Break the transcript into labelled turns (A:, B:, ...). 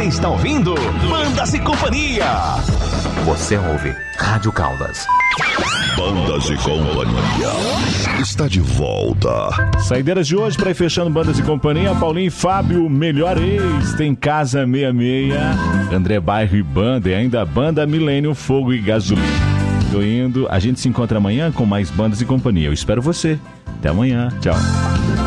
A: Você está ouvindo Bandas e Companhia.
B: Você ouve Rádio Caldas.
C: Bandas e Companhia está de volta.
D: Saideiras de hoje para ir fechando Bandas e Companhia. Paulinho e Fábio, melhor ex, tem Casa 66, André Bairro e Banda, e ainda Banda Milênio, Fogo e Gasolina. Tô indo, a gente se encontra amanhã com mais Bandas e Companhia. Eu espero você. Até amanhã, tchau.